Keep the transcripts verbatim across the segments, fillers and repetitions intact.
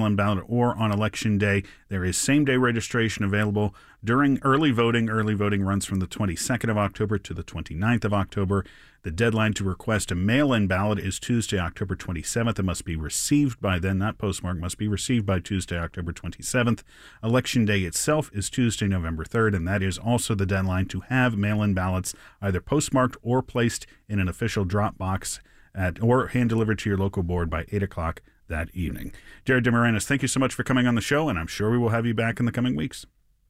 mail-in ballot or on Election Day. There is same-day registration available during early voting. Early voting runs from the twenty-second of October to the twenty-ninth of October. The deadline to request a mail-in ballot is Tuesday, October twenty-seventh. It must be received by then. That postmark must be received by Tuesday, October twenty-seventh. Election Day itself is Tuesday, November third, and that is also the deadline to have mail-in ballots either postmarked or placed in an official drop box at, or hand-delivered to your local board by eight o'clock that evening. Jared DeMarinis, thank you so much for coming on the show, and I'm sure we will have you back in the coming weeks.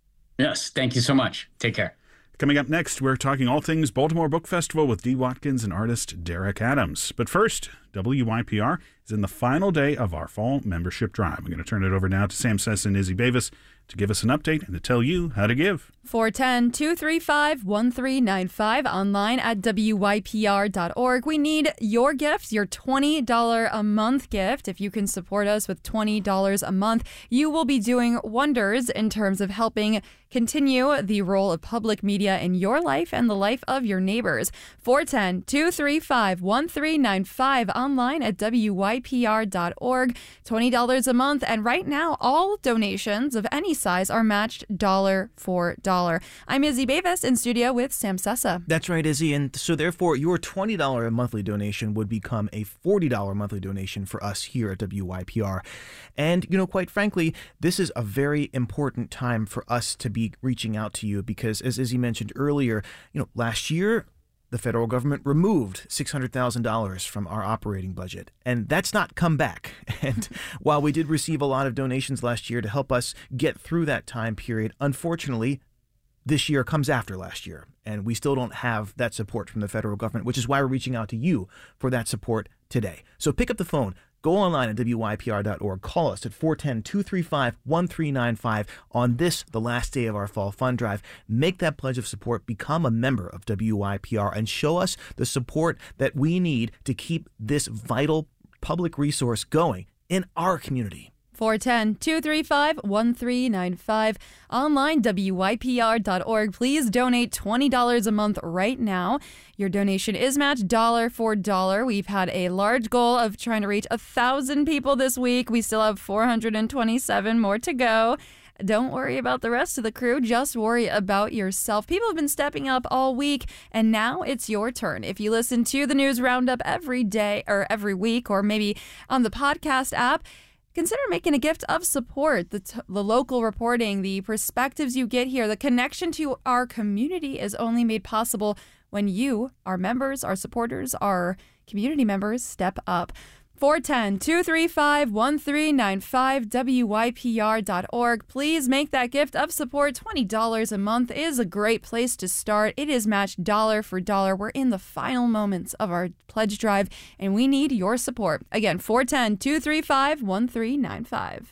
Yes, thank you so much. Take care. Coming up next, we're talking all things Baltimore Book Festival with Dee Watkins and artist Derek Adams. But first, W Y P R is in the final day of our fall membership drive. I'm going to turn it over now to Sam Sessa and Izzy Bavis to give us an update and to tell you how to give. four one zero, two three five, one three nine five, online at W Y P R dot org. We need your gift, your twenty dollars a month gift. If you can support us with twenty dollars a month, you will be doing wonders in terms of helping continue the role of public media in your life and the life of your neighbors. four one zero, two three five, one three nine five, online at W Y P R dot org. twenty dollars a month, and right now, all donations of any size are matched dollar for dollar. I'm Izzy Bavis in studio with Sam Sessa. That's right, Izzy. And so therefore, your twenty dollars monthly donation would become a forty dollars monthly donation for us here at W Y P R. And, you know, quite frankly, this is a very important time for us to be reaching out to you because, as Izzy mentioned earlier, you know, last year, the federal government removed six hundred thousand dollars from our operating budget, and that's not come back. And while we did receive a lot of donations last year to help us get through that time period, unfortunately, this year comes after last year, and we still don't have that support from the federal government, which is why we're reaching out to you for that support today. So pick up the phone. Go online at W Y P R dot org. Call us at four one zero, two three five, one three nine five on this, the last day of our fall fund drive. Make that pledge of support. Become a member of W Y P R and show us the support that we need to keep this vital public resource going in our community. four one zero, two three five, one three nine five. Online, W Y P R dot org. Please donate twenty dollars a month right now. Your donation is matched dollar for dollar. We've had a large goal of trying to reach one thousand people this week. We still have four hundred twenty-seven more to go. Don't worry about the rest of the crew. Just worry about yourself. People have been stepping up all week, and now it's your turn. If you listen to the news roundup every day or every week, or maybe on the podcast app, consider making a gift of support. The, t- the local reporting, the perspectives you get here, the connection to our community is only made possible when you, our members, our supporters, our community members, step up. four one zero, two three five, one three nine five, W Y P R dot org. Please make that gift of support. twenty dollars a month is a great place to start. It is matched dollar for dollar. We're in the final moments of our pledge drive, and we need your support. Again, four one zero, two three five, one three nine five.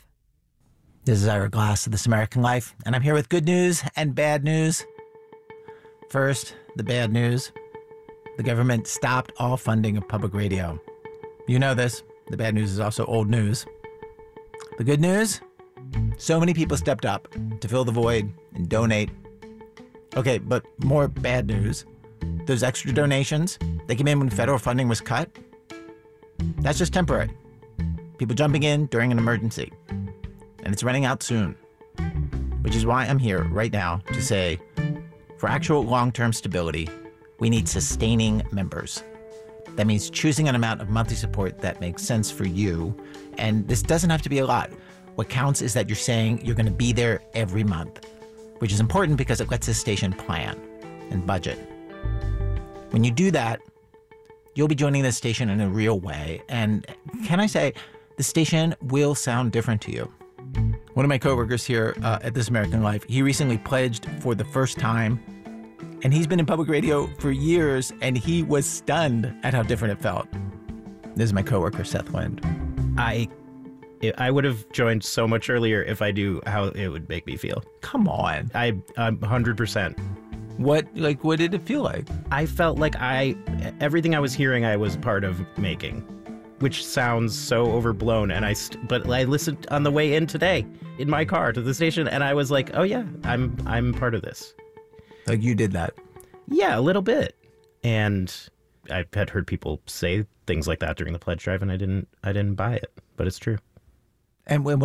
This is Ira Glass of This American Life, and I'm here with good news and bad news. First, the bad news. The government stopped all funding of public radio. You know this. The bad news is also old news. The good news? So many people stepped up to fill the void and donate. Okay, but more bad news. Those extra donations, they came in when federal funding was cut. That's just temporary. People jumping in during an emergency. And it's running out soon. Which is why I'm here right now to say, for actual long-term stability, we need sustaining members. That means choosing an amount of monthly support that makes sense for you. And this doesn't have to be a lot. What counts is that you're saying you're going to be there every month, which is important because it lets the station plan and budget. When you do that, you'll be joining the station in a real way. And can I say, the station will sound different to you. One of my coworkers here uh, at This American Life, he recently pledged for the first time. And he's been in public radio for years, and he was stunned at how different it felt. This is my coworker, Seth Lind. I I would have joined so much earlier if I knew how it would make me feel. Come on. I, I'm one hundred percent. What, like, what did it feel like? I felt like I, everything I was hearing, I was part of making, which sounds so overblown. And I, st- but I listened on the way in today in my car to the station, and I was like, oh yeah, I'm, I'm part of this. Like you did that? Yeah, a little bit. And I had heard people say things like that during the pledge drive, and I didn't, I didn't buy it, but it's true. And what